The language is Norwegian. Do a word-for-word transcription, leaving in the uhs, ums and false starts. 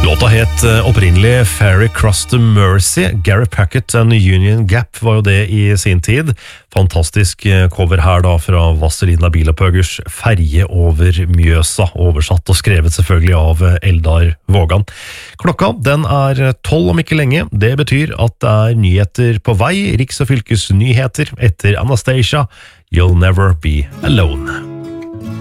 Låta het opprinnelig Ferry Cross the Mersey. Gary Packett and Union Gap var jo det i sin tid. Fantastisk cover her da fra Vazelina Bilopphøggers Ferje over Mjøsa, oversatt og skrevet selvfølgelig av Eldar Vågan. Klokka den er tolv om ikke lenge. Det betyr at det er nyheter på vei, riks- og fylkesnyheter etter Anastacia, You'll Never Be Alone.